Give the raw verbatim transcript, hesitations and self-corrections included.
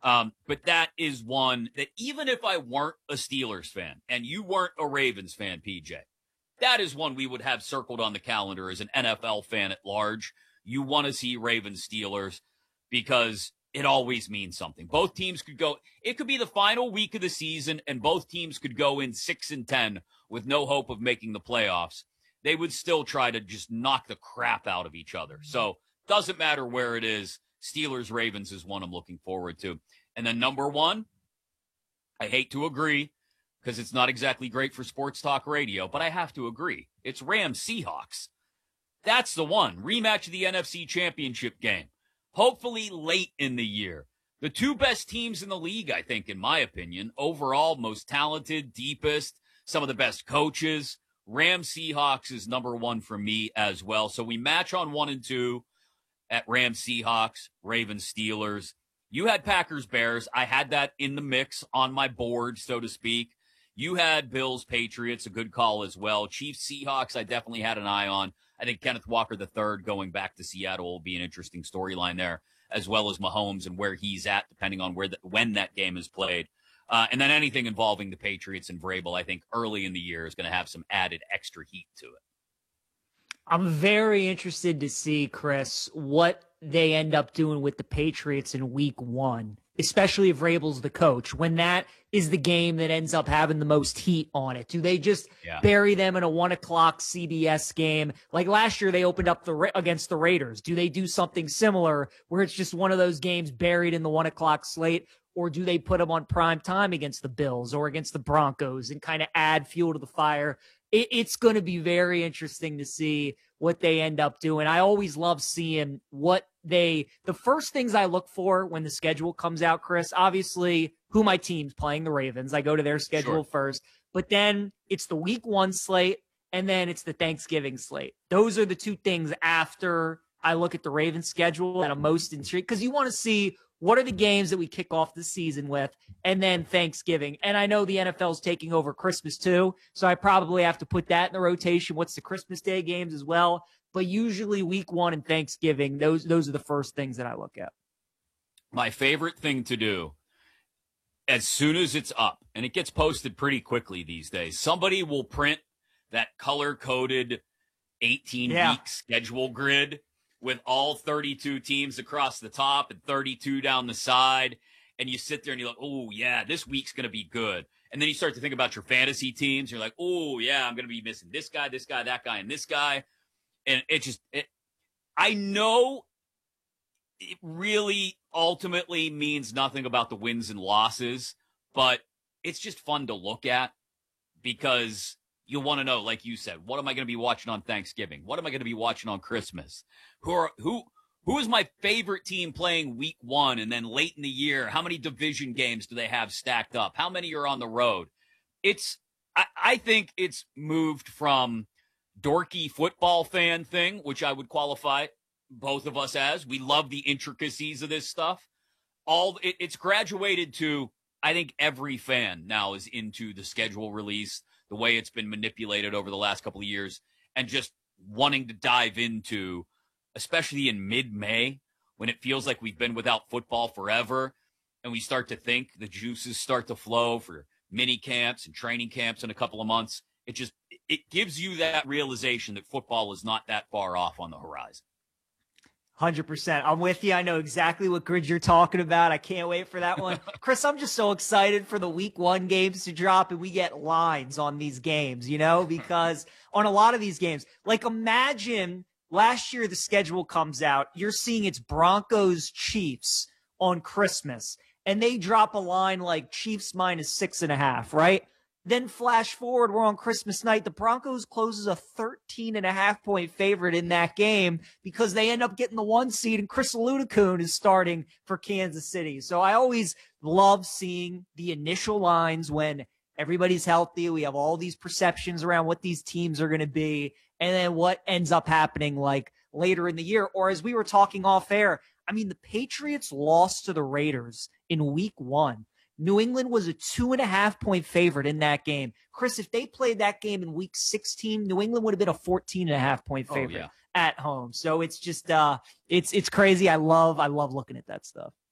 Um, but that is one that even if I weren't a Steelers fan and you weren't a Ravens fan, P J, that is one we would have circled on the calendar as an N F L fan at large. You want to see Ravens Steelers because it always means something. Both teams could go, it could be the final week of the season and both teams could go in six and ten with no hope of making the playoffs. They would still try to just knock the crap out of each other. So doesn't matter where it is. Steelers Ravens is one I'm looking forward to. And then number one, I hate to agree because it's not exactly great for sports talk radio, but I have to agree. It's Rams Seahawks. That's the one. Rematch of the N F C Championship game. Hopefully late in the year. The two best teams in the league, I think, in my opinion. Overall, most talented, deepest, some of the best coaches. Rams Seahawks is number one for me as well. So we match on one and two at Rams Seahawks, Ravens Steelers. You had Packers Bears. I had that in the mix on my board, so to speak. You had Bills Patriots, a good call as well. Chiefs Seahawks, I definitely had an eye on. I think Kenneth Walker the third going back to Seattle will be an interesting storyline there, as well as Mahomes and where he's at, depending on where the, when that game is played. Uh, and then anything involving the Patriots and Vrabel, I think early in the year is going to have some added extra heat to it. I'm very interested to see, Chris, what they end up doing with the Patriots in week one, especially if Vrabel's the coach, when that is the game that ends up having the most heat on it. Do they just yeah. bury them in a one o'clock C B S game? Like last year, they opened up the against the Raiders. Do they do something similar where it's just one of those games buried in the one o'clock slate? Or do they put them on prime time against the Bills or against the Broncos and kind of add fuel to the fire? It, it's going to be very interesting to see what they end up doing. I always love seeing what they, the first things I look for when the schedule comes out, Chris, obviously who my team's playing, the Ravens. I go to their schedule sure. first, but then it's the week one slate and then it's the Thanksgiving slate. Those are the two things after I look at the Ravens schedule that I'm most intrigued because you want to see what are the games that we kick off the season with, and then Thanksgiving. And I know the N F L's taking over Christmas too, so I probably have to put that in the rotation. What's the Christmas Day games as well? But usually week one and Thanksgiving, those those are the first things that I look at. My favorite thing to do, as soon as it's up, and it gets posted pretty quickly these days, somebody will print that color-coded eighteen-week yeah. schedule grid with all thirty-two teams across the top and thirty-two down the side. And you sit there and you're like, oh, yeah, this week's going to be good. And then you start to think about your fantasy teams. You're like, oh, yeah, I'm going to be missing this guy, this guy, that guy, and this guy. And it just, it, I know it really ultimately means nothing about the wins and losses, but it's just fun to look at because you want to know, like you said, what am I going to be watching on Thanksgiving? What am I going to be watching on Christmas? Who are who? Who is my favorite team playing week one and then late in the year? How many division games do they have stacked up? How many are on the road? It's I, I think it's moved from dorky football fan thing, which I would qualify both of us as. We love the intricacies of this stuff. All it, it's graduated to, I think every fan now is into the schedule release, the way it's been manipulated over the last couple of years, and just wanting to dive into, especially in mid-May, when it feels like we've been without football forever, and we start to think the juices start to flow for mini camps and training camps in a couple of months. It just, it gives you that realization that football is not that far off on the horizon. one hundred percent. I'm with you. I know exactly what grid you're talking about. I can't wait for that one. Chris, I'm just so excited for the week one games to drop and we get lines on these games, you know, because on a lot of these games, like imagine last year the schedule comes out, you're seeing it's Broncos Chiefs on Christmas and they drop a line like Chiefs minus six and a half, right? Then flash forward, we're on Christmas night. The Broncos closes a thirteen and a half point favorite in that game because they end up getting the one seed and Chris Ludacune is starting for Kansas City. So I always love seeing the initial lines when everybody's healthy. We have all these perceptions around what these teams are going to be and then what ends up happening like later in the year. Or as we were talking off air, I mean, the Patriots lost to the Raiders in week one. New England was a two and a half point favorite in that game. Chris, if they played that game in week sixteen, New England would have been a fourteen and a half point favorite oh, yeah. at home. So it's just, uh, it's, it's crazy. I love, I love looking at that stuff.